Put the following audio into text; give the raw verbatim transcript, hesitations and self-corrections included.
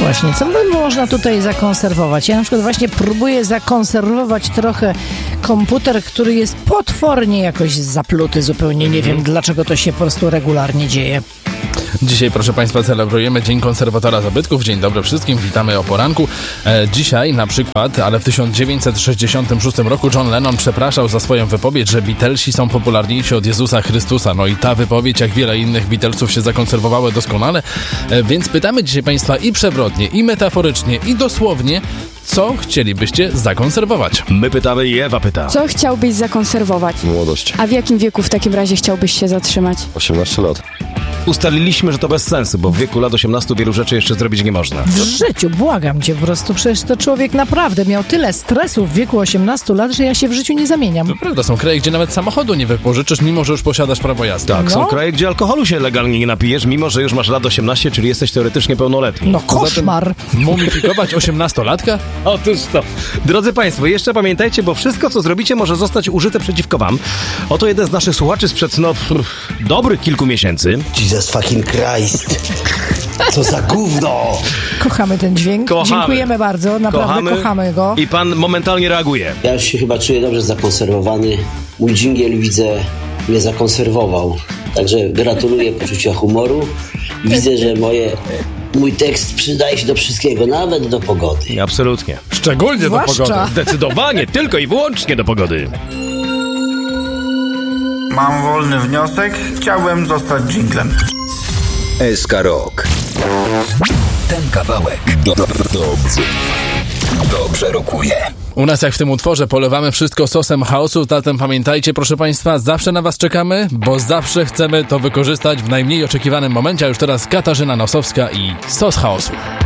Właśnie, co by można tutaj zakonserwować? Ja na przykład właśnie próbuję zakonserwować trochę komputer, który jest potwornie jakoś zapluty, zupełnie nie wiem, dlaczego to się po prostu regularnie dzieje. Dzisiaj, proszę Państwa, celebrujemy Dzień Konserwatora Zabytków. Dzień dobry wszystkim, witamy o poranku. E, dzisiaj na przykład, ale w tysiąc dziewięćset sześćdziesiątym szóstym roku John Lennon przepraszał za swoją wypowiedź, że Beatlesi są popularniejsi od Jezusa Chrystusa. No i ta wypowiedź, jak wiele innych Beatlesów, się zakonserwowały doskonale. E, więc pytamy dzisiaj Państwa i przewrotnie, i metaforycznie, i dosłownie, co chcielibyście zakonserwować? My pytamy i Ewa pyta. Co chciałbyś zakonserwować? Młodość. A w jakim wieku w takim razie chciałbyś się zatrzymać? osiemnaście lat. Ustaliliśmy, że to bez sensu, bo w wieku lat osiemnastu wielu rzeczy jeszcze zrobić nie można. W życiu, błagam cię, po prostu przecież to człowiek naprawdę miał tyle stresu w wieku osiemnastu lat, że ja się w życiu nie zamieniam. To prawda, są kraje, gdzie nawet samochodu nie wypożyczysz, mimo że już posiadasz prawo jazdy. Tak, No. są kraje, gdzie alkoholu się legalnie nie napijesz, mimo że już masz lat osiemnaście, czyli jesteś teoretycznie pełnoletni. No koszmar. Mumifikować osiemnastolatka? Otóż to. Drodzy Państwo, jeszcze pamiętajcie, bo wszystko, co zrobicie, może zostać użyte przeciwko Wam. Oto jeden z naszych słuchaczy sprzed, no, pff, dobrych kilku miesięcy. Jesus fucking Christ. Co za gówno! Kochamy ten dźwięk. Kochamy. Dziękujemy bardzo, naprawdę kochamy, kochamy go. I Pan momentalnie reaguje. Ja już się chyba czuję dobrze zakonserwowany. Mój dżingiel, widzę, mnie zakonserwował. Także gratuluję poczucia humoru. Widzę, że moje, mój tekst przydaje się do wszystkiego, nawet do pogody. Absolutnie. Szczególnie Zwłaszcza. do pogody. Zdecydowanie, tylko i wyłącznie do pogody. Mam wolny wniosek, chciałbym zostać dżinglem. S K Rock. Ten kawałek do, do, dobrze, dobrze rokuje. U nas jak w tym utworze polewamy wszystko sosem chaosu, zatem pamiętajcie, proszę Państwa, zawsze na Was czekamy, bo zawsze chcemy to wykorzystać w najmniej oczekiwanym momencie, a już teraz Katarzyna Nosowska i Sos Chaosu.